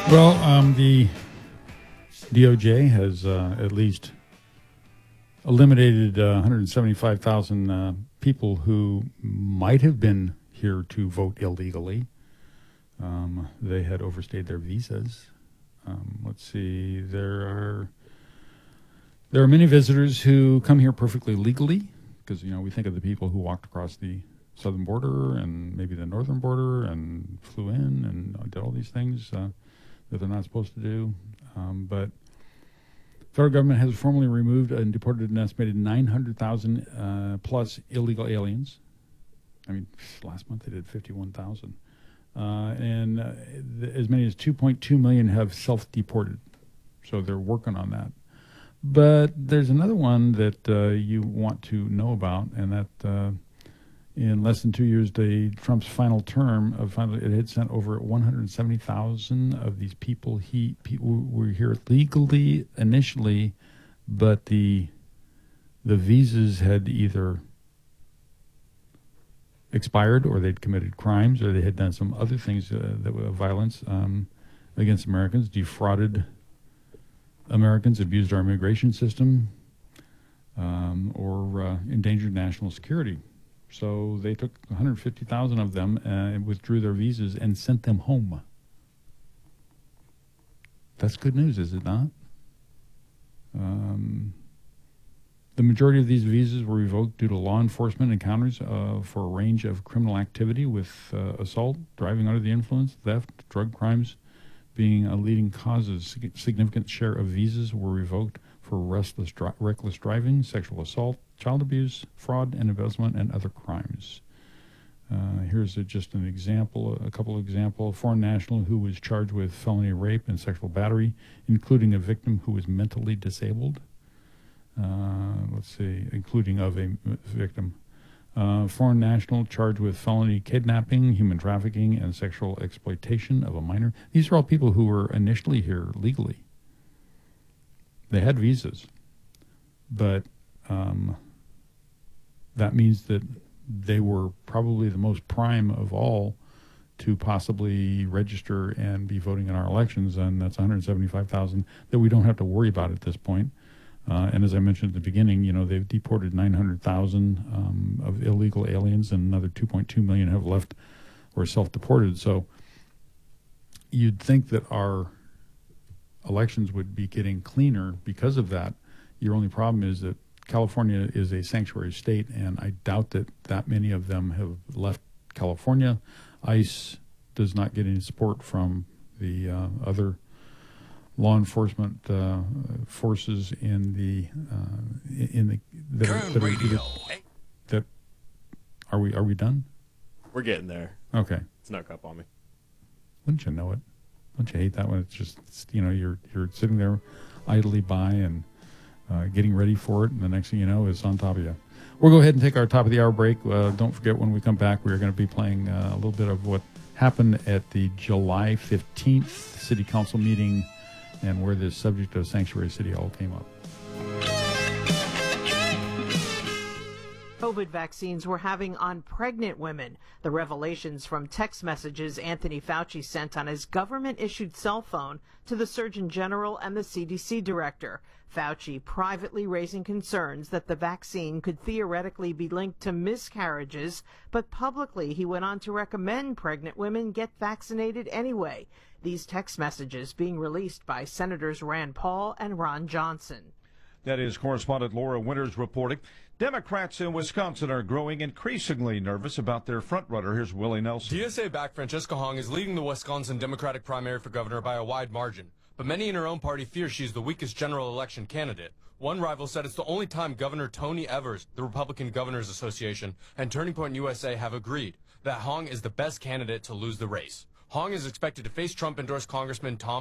Well, the DOJ has at least eliminated 175,000 people who might have been here to vote illegally. They had overstayed their visas. Let's see, there are many visitors who come here perfectly legally, because we think of the people who walked across the southern border and maybe the northern border and flew in and did all these things that they're not supposed to do. But federal government has formally removed and deported an estimated 900,000 plus illegal aliens. I mean, last month they did 51,000. And as many as 2.2 million have self-deported. So they're working on that. But there's another one that you want to know about, and that in less than 2 years, Trump's final term, it had sent over 170,000 of these people. People were here legally initially, but the visas had either expired, or they'd committed crimes, or they had done some other things that were violence against Americans, defrauded Americans, abused our immigration system, or endangered national security. So they took 150,000 of them and withdrew their visas and sent them home. That's good news, is it not? The majority of these visas were revoked due to law enforcement encounters for a range of criminal activity, with assault, driving under the influence, theft, drug crimes being a leading cause. A significant share of visas were revoked for reckless driving, sexual assault, child abuse, fraud and embezzlement, and other crimes. Here's just an example, a couple of examples. A foreign national who was charged with felony rape and sexual battery, including a victim who was mentally disabled. Including of a victim. Foreign national charged with felony kidnapping, human trafficking, and sexual exploitation of a minor. These are all people who were initially here legally. They had visas, but that means that they were probably the most prime of all to possibly register and be voting in our elections, and that's 175,000 that we don't have to worry about at this point. And as I mentioned at the beginning, they've deported 900,000 of illegal aliens, and another 2.2 million have left or self-deported. So you'd think that our elections would be getting cleaner because of that. Your only problem is that California is a sanctuary state, and I doubt that many of them have left California. ICE does not get any support from the other law enforcement forces in the Are we done? We're getting there. Okay. Snuck up on me. Wouldn't you know it? Don't you hate that when it's just you're sitting there idly by and getting ready for it, and the next thing you know is on top of you. We'll go ahead and take our top of the hour break. Don't forget, when we come back, we're going to be playing a little bit of what happened at the July 15th City Council meeting, and where this subject of Sanctuary City all came up. COVID vaccines we're having on pregnant women. The revelations from text messages Anthony Fauci sent on his government-issued cell phone to the Surgeon General and the CDC director. Fauci privately raising concerns that the vaccine could theoretically be linked to miscarriages, but publicly he went on to recommend pregnant women get vaccinated anyway. These text messages being released by Senators Rand Paul and Ron Johnson. That is correspondent Laura Winters reporting. Democrats in Wisconsin are growing increasingly nervous about their frontrunner. Here's Willie Nelson. TSA-backed Francesca Hong is leading the Wisconsin Democratic primary for governor by a wide margin, but many in her own party fear she's the weakest general election candidate. One rival said it's the only time Governor Tony Evers, the Republican Governors Association, and Turning Point USA have agreed that Hong is the best candidate to lose the race. Hong is expected to face Trump-endorsed Congressman Tom